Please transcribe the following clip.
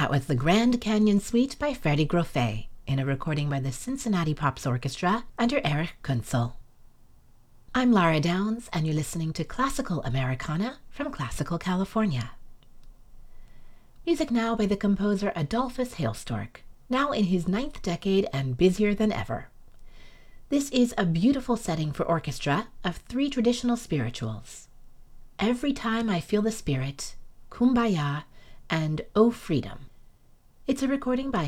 That was the Grand Canyon Suite by Freddie Groffet in a recording by the Cincinnati Pops Orchestra under Erich Kunzel. I'm Lara Downs, and you're listening to Classical Americana from Classical California. Music now by the composer Adolphus Hailstork, now in his 9th decade and busier than ever. This is a beautiful setting for orchestra of 3 traditional spirituals: Every Time I Feel the Spirit, Kumbaya, and Oh Freedom. It's a recording by